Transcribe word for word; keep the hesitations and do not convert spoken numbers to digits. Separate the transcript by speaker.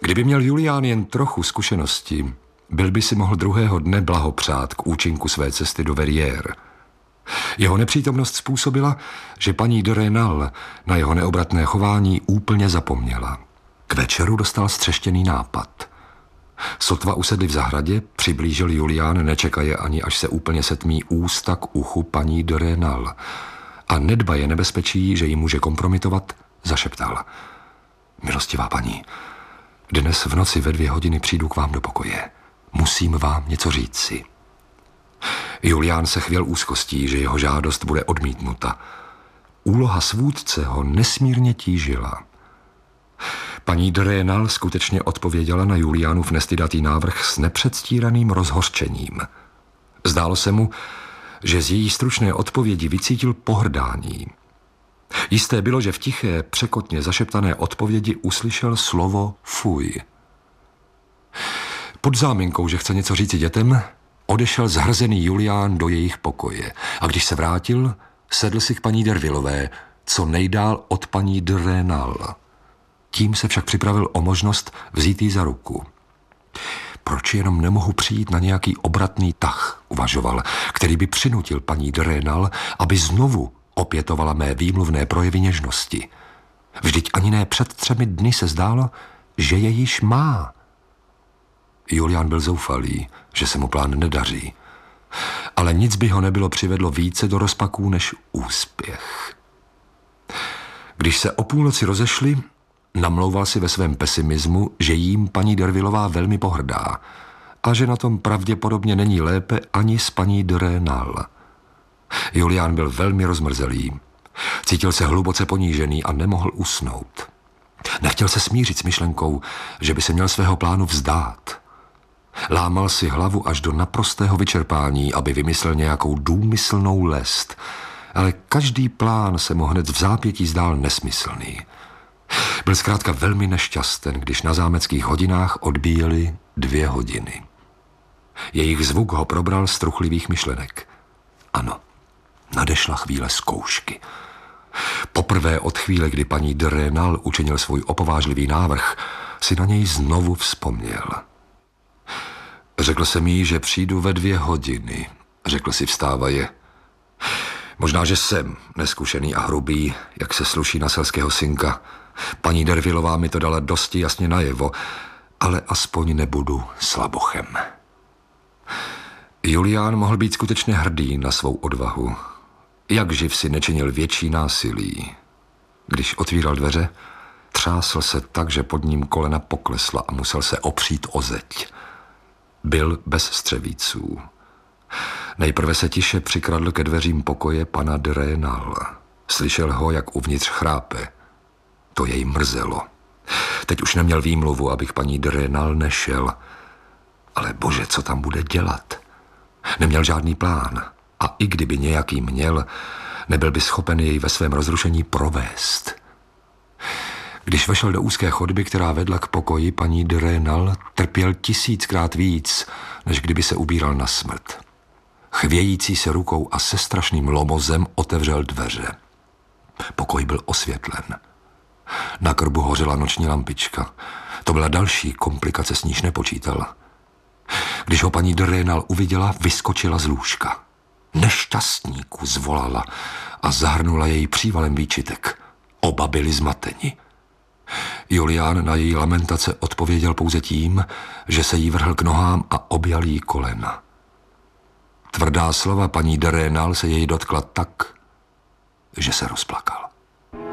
Speaker 1: Kdyby měl Julián jen trochu zkušenosti, byl by si mohl druhého dne blahopřát k účinku své cesty do Verrières. Jeho nepřítomnost způsobila, že paní de Rênal na jeho neobratné chování úplně zapomněla. K večeru dostal střeštěný nápad. Sotva usedli v zahradě, přiblížil Julián, nečekaje ani, až se úplně setmí ústa k uchu paní de Rênal a nedbaje nebezpečí, že ji může kompromitovat, zašeptal. Milostivá paní, dnes v noci ve dvě hodiny přijdu k vám do pokoje. Musím vám něco říci. Julián se chvěl úzkostí, že jeho žádost bude odmítnuta. Úloha svůdce ho nesmírně tížila. Paní de Rênal skutečně odpověděla na Juliánův nestydatý návrh s nepředstíraným rozhořčením. Zdálo se mu, že z její stručné odpovědi vycítil pohrdání. Jisté bylo, že v tiché, překotně zašeptané odpovědi uslyšel slovo fuj. Pod záminkou, že chce něco říci dětem, odešel zhrzený Julián do jejich pokoje a když se vrátil, sedl si k paní Dervillové, co nejdál od paní de Rênal. Tím se však připravil o možnost vzít jí za ruku. Proč jenom nemohu přijít na nějaký obratný tah, uvažoval, který by přinutil paní de Rênal, aby znovu opětovala mé výmluvné projevy něžnosti. Vždyť ani ne před třemi dny se zdálo, že je již má. Julián byl zoufalý, že se mu plán nedaří. Ale nic by ho nebylo přivedlo více do rozpaků než úspěch. Když se o půlnoci rozešli, namlouval si ve svém pesimismu, že jím paní Dervillová velmi pohrdá a že na tom pravděpodobně není lépe ani s paní de Rênal. Julián byl velmi rozmrzelý. Cítil se hluboce ponížený a nemohl usnout. Nechtěl se smířit s myšlenkou, že by se měl svého plánu vzdát. Lámal si hlavu až do naprostého vyčerpání, aby vymyslel nějakou důmyslnou lest, ale každý plán se mu hned v zápětí zdál nesmyslný. Byl zkrátka velmi nešťasten, když na zámeckých hodinách odbíjely dvě hodiny. Jejich zvuk ho probral z truchlivých myšlenek. Ano, nadešla chvíle zkoušky. Poprvé od chvíle, kdy paní de Rênal učinil svůj opovážlivý návrh, si na něj znovu vzpomněl. Řekl jsem jí, že přijdu ve dvě hodiny, řekl si vstávaje. Možná, že jsem neskušený a hrubý, jak se sluší na selského synka. Paní Dervillová mi to dala dosti jasně najevo, ale aspoň nebudu slabochem. Julián mohl být skutečně hrdý na svou odvahu. Jak živ si nečinil větší násilí. Když otvíral dveře, třásl se tak, že pod ním kolena poklesla a musel se opřít o zeď. Byl bez střevíců. Nejprve se tiše přikradl ke dveřím pokoje pana de Rênal. Slyšel ho, jak uvnitř chrápe. To jej mrzelo. Teď už neměl výmluvu, abych paní de Rênal nešel. Ale bože, co tam bude dělat? Neměl žádný plán. A i kdyby nějaký měl, nebyl by schopen jej ve svém rozrušení provést. Když vešel do úzké chodby, která vedla k pokoji paní de Rênal, trpěl tisíckrát víc, než kdyby se ubíral na smrt. Chvějící se rukou a se strašným lomozem otevřel dveře. Pokoj byl osvětlen. Na krbu hořela noční lampička. To byla další komplikace, s níž nepočítal. Když ho paní de Rênal uviděla, vyskočila z lůžka. Nešťastníku, zvolala a zahrnula jej přívalem výčitek. Oba byli zmateni. Julián na její lamentace odpověděl pouze tím, že se jí vrhl k nohám a objal jí kolena. Tvrdá slova paní de Rênal se jej dotkla tak, že se rozplakal.